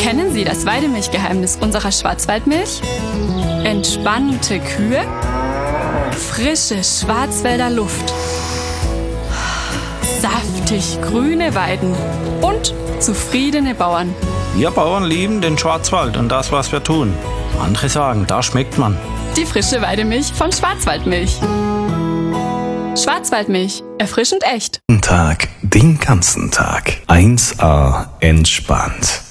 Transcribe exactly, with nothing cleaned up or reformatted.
Kennen Sie das Weidemilchgeheimnis unserer Schwarzwaldmilch? Entspannte Kühe, frische Schwarzwälder Luft, saftig grüne Weiden und zufriedene Bauern. Wir Bauern lieben den Schwarzwald und das, was wir tun. Andere sagen, da schmeckt man. Die frische Weidemilch von Schwarzwaldmilch. Schwarzwaldmilch, erfrischend echt. Tag, den ganzen Tag. eins A entspannt.